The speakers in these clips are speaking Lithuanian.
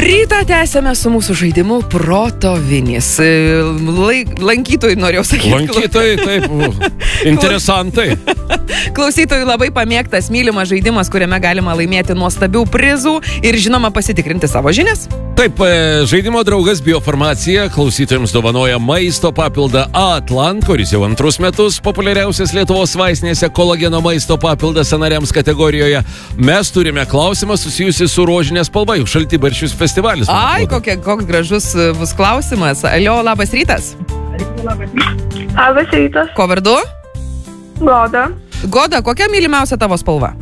Rytą tęsėme su mūsų žaidimu Proto Vinis. Lankytojai, norėjau sakyti. Lankytojai, taip, interesantai. Klausytojų labai pamėgtas, mylimas žaidimas, kuriame galima laimėti nuostabių prizų ir, žinoma, pasitikrinti savo žinias. Taip, žaidimo draugas Biofarmacija klausytojams dovanoja maisto papildą Atlant, kuris jau antrus metus populiariausias Lietuvos vaistinėse kolageno maisto papildas sąnariams kategorijoje. Mes turime klausimą susijusi su rožinės spalva, juk Šaltibarščius festivalis. Ai, koks gražus bus klausimas. Alio, labas rytas. Labas rytas. Ko vardu? Goda. Goda, kokia mylimiausia tavo spalva?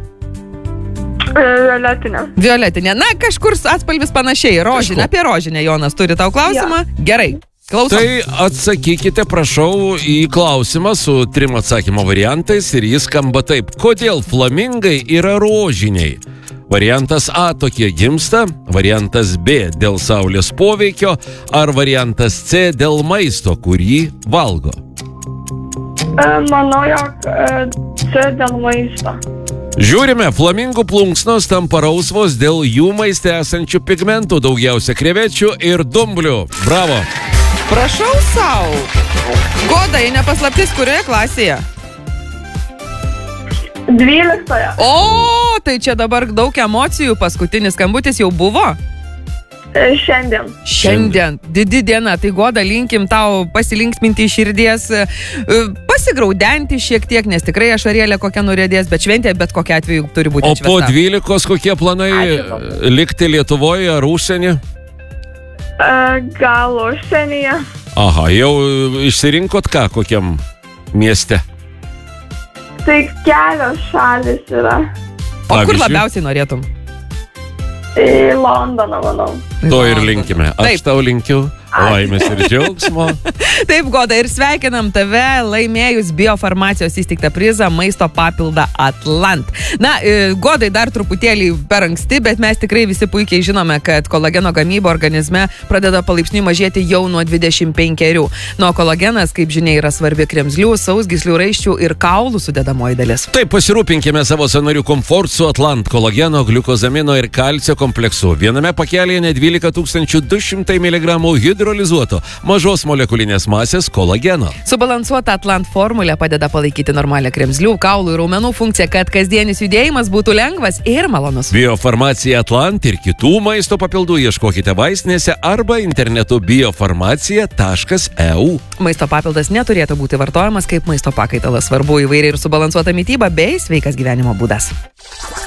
Violetinė. Violetinė. Na, kažkur atspalvis panašiai. Rožinė. Apie rožinę Jonas turi tau klausimą. Ja. Gerai. Klausom. Tai atsakykite, prašau, į klausimą su 3 atsakymo variantais ir jis skamba taip. Kodėl flamingai yra rožiniai? Variantas A – tokie gimsta, variantas B – dėl saulės poveikio, ar variantas C – dėl maisto, kurį valgo? Manau, jog C dėl maisto. Žiūrime, flamingų plunksnos tampa rausvos dėl jų maiste esančių pigmentų, daugiausia krevečių ir dumblių. Bravo! Prašau sau. Goda, jei nepaslaptis, kurioje klasėje? 12. O, tai čia dabar daug emocijų. Paskutinis skambutis jau buvo? Šiandien. Didi diena. Tai Goda, linkim tau pasilinksminti iš širdies, pasigraudenti šiek tiek, nes tikrai ašarėlė kokia nurėdės, bet šventė bet kokia atveju turi būti atšvesta. O po 12 kokie planai likti Lietuvoje ar užsienį? Gal užsienyje. Aha, jau išsirinkot ką, kokiam mieste? Tai kelios šalis yra. O kur labiausiai norėtum? Į Londoną, manau. To ir linkime. Aš tau linkiu laimės ir džiaugsmo. Taip, Goda, ir sveikinam tave laimėjus Biofarmacijos įsteigtą prizą maisto papildą Atlant. Na, Godai dar truputėlį per anksti, bet mes tikrai visi puikiai žinome, kad kolageno gamyba organizme pradeda palaipsniui mažėti jau nuo 25. Nuo kolagenas, kaip žinia, yra svarbi kremzlių, sausgyslių, raiščių ir kaulų sudedamoji dalis. Taip, pasirūpinkime savo sąnarių komfortu su Atlant kolageno, gliukozamino ir kalcio kompleksu. Viename pakelyje net 12 200 mg hidrolizuoto mažos molekulinės masės kolageno. Subalansuota Atlant formulė padeda palaikyti normalią kremzlių, kaulų ir raumenų funkciją, kad kasdienis judėjimas būtų lengvas ir malonus. Biofarmacija Atlant ir kitų maisto papildų ieškokite vaistinėse arba internetu biofarmacija.eu. Maisto papildas neturėtų būti vartojamas kaip maisto pakaitalas. Svarbu įvairiai ir subalansuota mityba bei sveikas gyvenimo būdas.